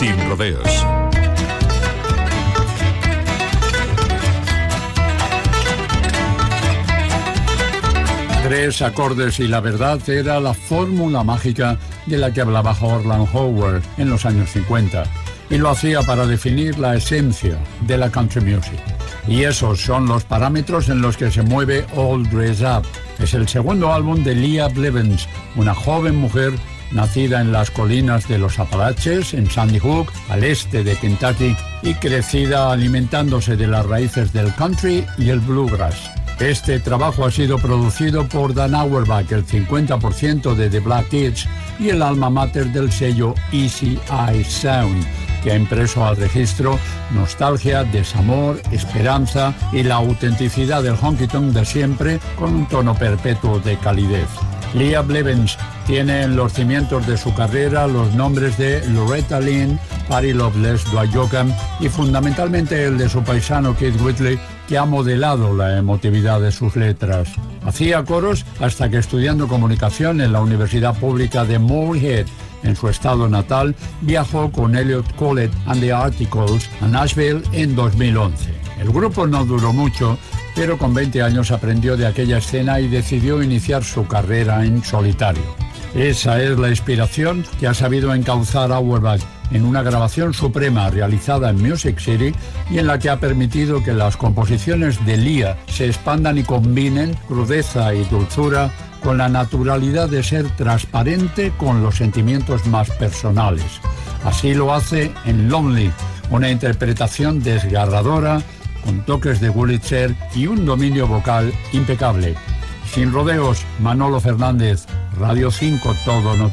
Sin rodeos. Tres acordes y la verdad era la fórmula mágica de la que hablaba Horland Howard en los años 50, y lo hacía para definir la esencia de la country music. Y esos son los parámetros en los que se mueve All Dressed Up. Es el segundo álbum de Leah Blevins, una joven mujer nacida en las colinas de los Apalaches, en Sandy Hook, al este de Kentucky, y crecida alimentándose de las raíces del country y el bluegrass. Este trabajo ha sido producido por Dan Auerbach, el 50% de The Black Keys y el alma mater del sello Easy Eye Sound, que ha impreso al registro nostalgia, desamor, esperanza y la autenticidad del honky-tonk de siempre con un tono perpetuo de calidez. Leah Blevins tiene en los cimientos de su carrera los nombres de Loretta Lynn, Patty Loveless, Dwight Yoakam y fundamentalmente el de su paisano Keith Whitley, que ha modelado la emotividad de sus letras. Hacía coros hasta que, estudiando comunicación en la Universidad Pública de Morehead, en su estado natal, viajó con Elliot Collett and the Articles a Nashville en 2011. El grupo no duró mucho, pero con 20 años aprendió de aquella escena y decidió iniciar su carrera en solitario. Esa es la inspiración que ha sabido encauzar Auerbach en una grabación suprema realizada en Music City y en la que ha permitido que las composiciones de Leah se expandan y combinen crudeza y dulzura con la naturalidad de ser transparente con los sentimientos más personales. Así lo hace en Lonely, una interpretación desgarradora con toques de Wurlitzer y un dominio vocal impecable. Sin rodeos, Manolo Fernández, Radio 5 Todo Noticias.